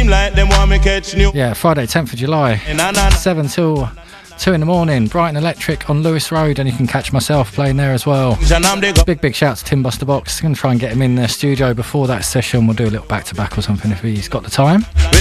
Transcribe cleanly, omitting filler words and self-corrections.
like them want me catch new. Yeah, Friday 10th of July, 7 till 2 in the morning, Brighton Electric on Lewis Road, and you can catch myself playing there as well. Big shout to Tim Buster Box. Going to try and get him in the studio before that session. We'll do a little back-to-back or something if he's got the time.